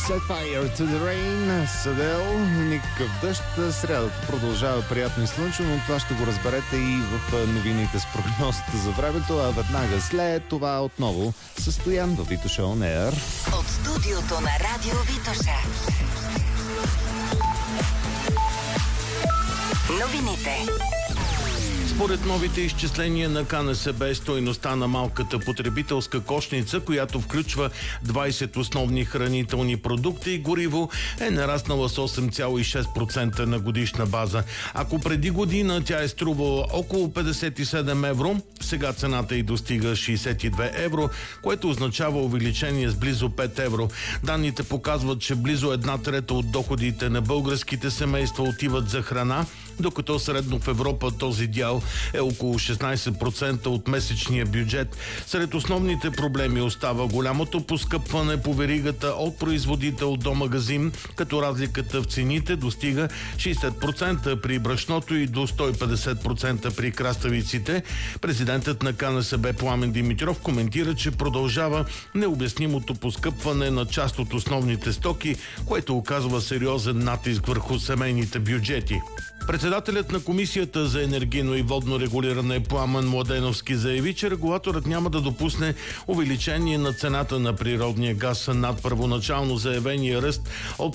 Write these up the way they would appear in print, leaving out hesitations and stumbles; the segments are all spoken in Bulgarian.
Set fire to the rain, Съдел, никакъв дъжд. Срядата продължава приятно и слънчено, но това ще го разберете и в новините с прогнозата за времето, а веднага след това отново Стоян във Витоша On Air. От студиото на Радио Витоша. Новините. Според новите изчисления на КНСБ, стойността на малката потребителска кошница, която включва 20 основни хранителни продукти и гориво, е нараснала с 8,6% на годишна база. Ако преди година тя е струвала около 57 евро, сега цената й достига 62 евро, което означава увеличение с близо 5 евро. Данните показват, че близо 1/3 от доходите на българските семейства отиват за храна, докато средно в Европа този дял е около 16% от месечния бюджет. Сред основните проблеми остава голямото поскъпване по веригата от производител до магазин, като разликата в цените достига 60% при брашното и до 150% при краставиците. Президентът на КНСБ Пламен Димитров коментира, че продължава необяснимото поскъпване на част от основните стоки, което оказва сериозен натиск върху семейните бюджети. Председателят на Комисията за енергийно и водно регулиране Пламен Младеновски заяви, че регулаторът няма да допусне увеличение на цената на природния газ над първоначално заявения ръст от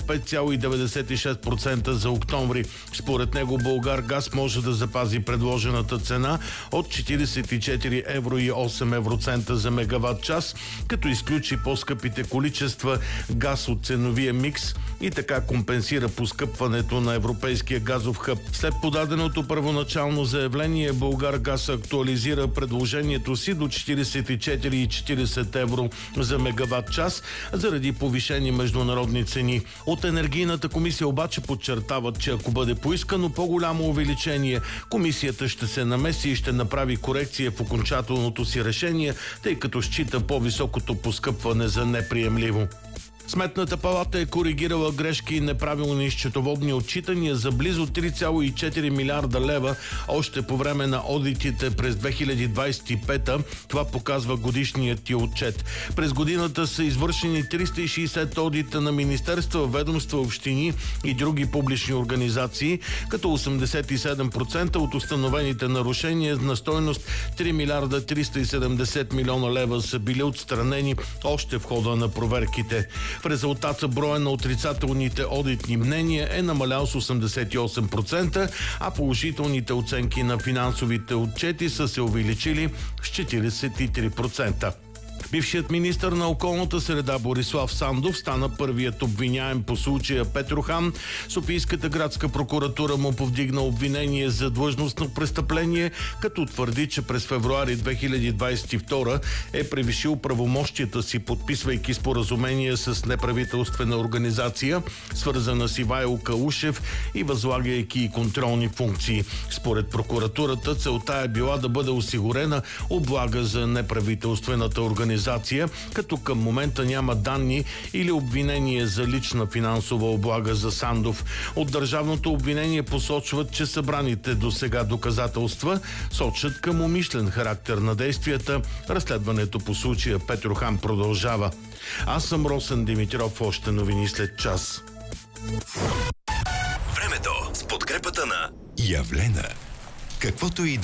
5,96% за октомври. Според него Булгаргаз може да запази предложената цена от 44 евро и 8 евроцента за мегаватт час, като изключи по-скъпите количества газ от ценовия микс и така компенсира поскъпването на европейския газов хъб. След подаденото първоначално заявление, Булгаргаз актуализира предложението си до 44,40 евро за мегаватт час заради повишени международни цени. От Енергийната комисия обаче подчертават, че ако бъде поискано по-голямо увеличение, комисията ще се намеси и ще направи корекция в окончателното си решение, тъй като счита по-високото поскъпване за неприемливо. Сметната палата е коригирала грешки и неправилни счетоводни отчитания за близо 3,4 милиарда лева още по време на одитите през 2025-та. Това показва годишният ти отчет. През годината са извършени 360 одита на министерства, ведомства, общини и други публични организации, като 87% от установените нарушения на стойност 3 милиарда 370 милиона лева са били отстранени още в хода на проверките. В резултата броя на отрицателните одитни мнения е намалял с 88%, а положителните оценки на финансовите отчети са се увеличили с 43%. Бившият министър на околната среда Борислав Сандов стана първият обвиняем по случая Петрохан. Софийската градска прокуратура му повдигна обвинение за длъжностно престъпление, като твърди, че през февруари 2022 е превишил правомощията си, подписвайки споразумение с неправителствена организация, свързана с Ивайло Калушев и възлагайки и контролни функции. Според прокуратурата целта е била да бъде осигурена облага за неправителствената организация, като към момента няма данни или обвинение за лична финансова облага за Сандов. От държавното обвинение посочват, че събраните до сега доказателства сочат към умишлен характер на действията. Разследването по случая Петрохан продължава. Аз съм Росен Димитров, още новини след час. Времето с подкрепата на Явлена. Каквото и